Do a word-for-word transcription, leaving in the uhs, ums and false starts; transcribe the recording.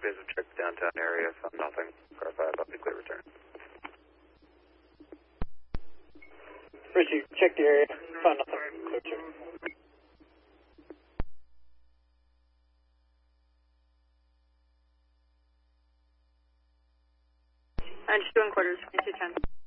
Base have checked the downtown area, found nothing. Car five, I'll be clear return. Richie, check the area, found nothing. Clear check. I'm just doing quarters, two ten.